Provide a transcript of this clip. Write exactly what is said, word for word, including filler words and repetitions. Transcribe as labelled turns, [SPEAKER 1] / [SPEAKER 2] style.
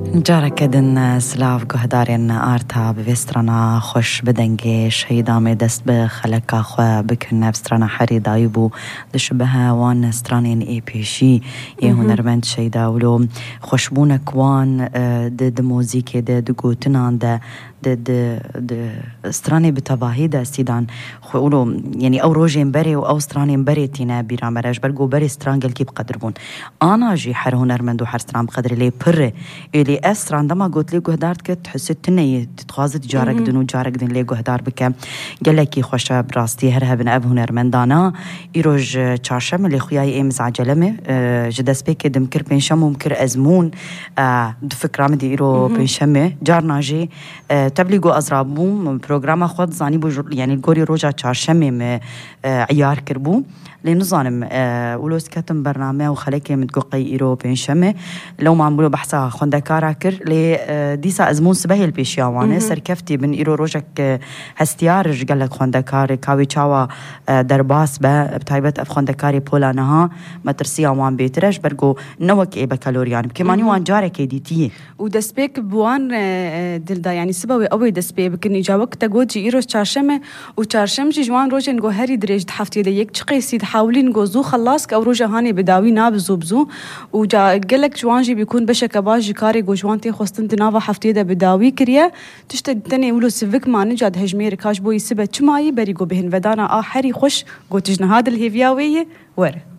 [SPEAKER 1] جارة كدن سلاف قهدارين آرتا بفسترنا خوش بدنجيش هيدامي دست بخلقا خوا بكنا بسترنا حري دايبو دشبها وان سترانين اي بيشي يهو نرمند شيدا ولو خوشبونا كوان دد موزيكي دد قوتنان دا د د ستراني بتواهيدا سيدان خولو يعني او روجين بري او ستراني بري تينا بيرامراج برغو بري سترانجل كي بقدربون انا جي حر هنرمندو حر ستران بقدر لي بر اللي استران دما قلت لي قهدارت كت حسيت اني تتخازت جارك دنو جارك دن لي قهدار بك قال لك خوشا براستي هرها بن اب هنرمندانا يروج چارشم اللي خوياي امز عجلمه جدس بك دمكر بنشم ممكر ازمون فكره مدي يرو بنشمه جارنا جي تبلیغو ازرابو پروگرام خود زانی بو یعنی گوری روجا چهارشنبه عیار کربو لنظانم ولوس كتم برنامه وخليك متققي ايرو بينشمه لو ما عملوا بحثا خندكارا كر لي ديسا ازمون سبهي البيشياوانه سركفتي بن ايرو روجك هستيار قال لك خندكار كاوي تشاوا درباس با بتايبت اف خندكاري بولا نها مترسيا وان بيترش برغو نوك اي بكالوريان كمان وان جارك ديتي
[SPEAKER 2] ودسبيك بوان دلدا يعني سبوي اوي دسبي بكني جاوك تاغوجي ايرو چارشمه و چارشمجي جوان روجن گو هري دريج حفتي ده يك چقيسي حاولين جوزو خلاص أو روجا هاني بداوي نابزو بزو وجا قالك جوانجي بيكون بشكا باجي كاري جو جوانتي خوستن تنافا حفتيدا بداوي كريا تشتد تاني ولو سيفك ما نجاد هجمير كاش بوي سبت شماي بريقو بهن ودانا آخري خوش جو تجنا هذا الهيفياوية ور